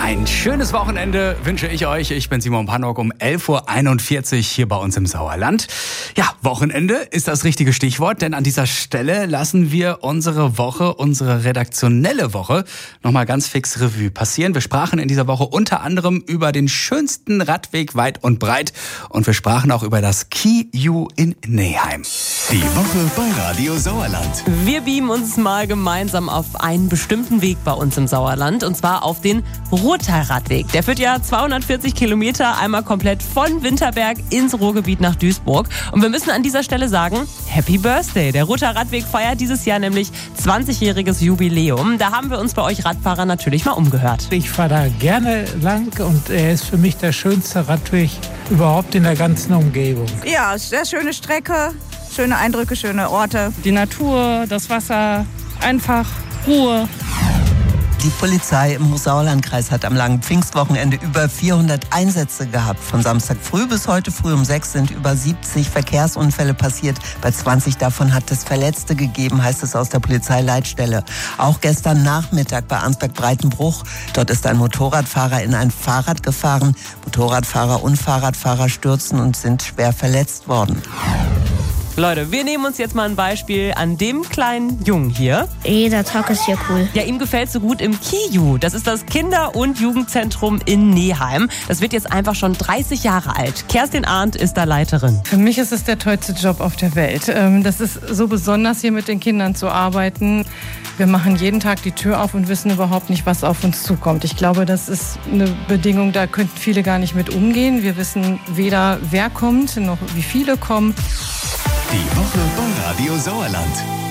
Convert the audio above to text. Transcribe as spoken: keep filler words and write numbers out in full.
Ein schönes Wochenende wünsche ich euch. Ich bin Simon Pannock um elf Uhr einundvierzig hier bei uns im Sauerland. Ja, Wochenende ist das richtige Stichwort, denn an dieser Stelle lassen wir unsere Woche, unsere redaktionelle Woche nochmal ganz fix Revue passieren. Wir sprachen in dieser Woche unter anderem über den schönsten Radweg weit und breit und wir sprachen auch über das Ki-U in Neheim. Die Woche bei Radio Sauerland. Wir beamen uns mal gemeinsam auf einen bestimmten Weg bei uns im Sauerland und zwar auf den Ruhrtalradweg. Der führt ja zweihundertvierzig Kilometer einmal komplett von Winterberg ins Ruhrgebiet nach Duisburg. Und wir müssen an dieser Stelle sagen, Happy Birthday! Der Ruhrtalradweg feiert dieses Jahr nämlich zwanzigjähriges Jubiläum. Da haben wir uns bei euch Radfahrer natürlich mal umgehört. Ich fahre da gerne lang und er ist für mich der schönste Radweg überhaupt in der ganzen Umgebung. Ja, sehr schöne Strecke, schöne Eindrücke, schöne Orte. Die Natur, das Wasser, einfach Ruhe. Die Polizei im Sauerlandkreis hat am langen Pfingstwochenende über vierhundert Einsätze gehabt. Von Samstag früh bis heute früh um sechs sind über siebzig Verkehrsunfälle passiert. Bei zwanzig davon hat es Verletzte gegeben, heißt es aus der Polizeileitstelle. Auch gestern Nachmittag bei Arnsberg-Breitenbruch. Dort ist ein Motorradfahrer in ein Fahrrad gefahren. Motorradfahrer und Fahrradfahrer stürzen und sind schwer verletzt worden. Leute, wir nehmen uns jetzt mal ein Beispiel an dem kleinen Jungen hier. Jeder Tag ist hier cool. Ja, ihm gefällt so gut im Ki-U. Das ist das Kinder- und Jugendzentrum in Neheim. Das wird jetzt einfach schon dreißig Jahre alt. Kerstin Arndt ist da Leiterin. Für mich ist es der tollste Job auf der Welt. Das ist so besonders, hier mit den Kindern zu arbeiten. Wir machen jeden Tag die Tür auf und wissen überhaupt nicht, was auf uns zukommt. Ich glaube, das ist eine Bedingung, da könnten viele gar nicht mit umgehen. Wir wissen weder, wer kommt, noch wie viele kommen. Die Woche bei Radio Sauerland.